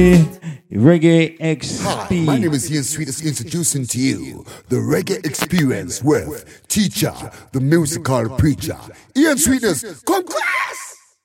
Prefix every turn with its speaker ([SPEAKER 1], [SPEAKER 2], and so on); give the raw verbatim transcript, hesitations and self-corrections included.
[SPEAKER 1] Reggae X P.
[SPEAKER 2] Hi, my name is Ian Sweetest, introducing to you the Reggae Experience with Teacher, the musical preacher. Ian Sweetest, come